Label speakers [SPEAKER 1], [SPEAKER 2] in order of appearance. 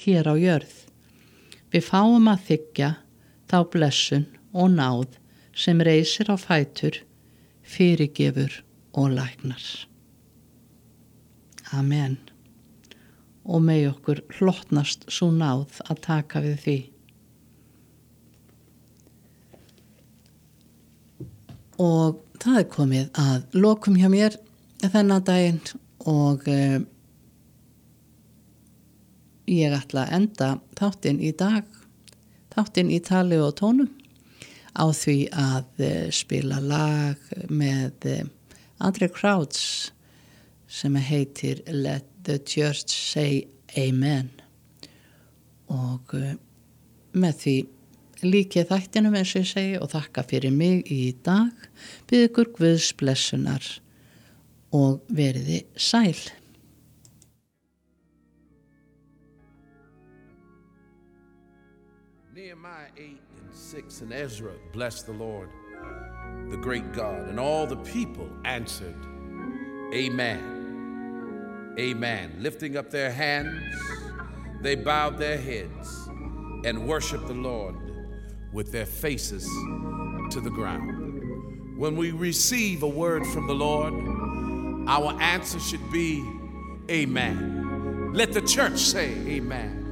[SPEAKER 1] hér á jörð. Við fáum að þiggja þá blessun og náð sem reisir á fætur, fyrirgefur og læknar. Amen. Og megi okkur hlotnast sú náð að taka við því. Og það komið að lokum hjá mér þennan daginn og ég ætla að enda þáttinn í dag, þáttinn í tali og tónum á því að spila lag með André Crouch sem heitir Let the Church Say Amen og með því líkið þættinum eins og ég segi og þakka fyrir mig í dag, bið ykkur Guðs blessunar og veriði sæl.
[SPEAKER 2] Nehemiah 8:6 and Ezra blessed the Lord, the great God, and all the people answered, Amen. Amen. Lifting up their hands, they bowed their heads and worshiped the Lord with their faces to the ground. When we receive a word from the Lord, our answer should be, Amen. Let the church say, Amen.